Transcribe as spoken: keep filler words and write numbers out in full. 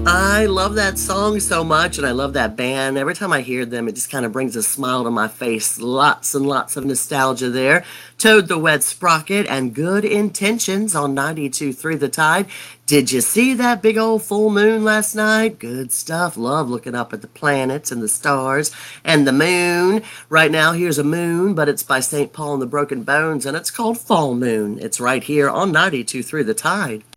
I love that song so much, and I love that band. Every time I hear them, it just kind of brings a smile to my face. Lots and lots of nostalgia there. Toad the Wet Sprocket and Good Intentions on ninety-two point three The Tide. Did you see that big old full moon last night? Good stuff. Love looking up at the planets and the stars and the moon. Right now, here's a moon, but it's by Saint Paul and the Broken Bones, and it's called Fall Moon. It's right here on ninety-two point three The Tide.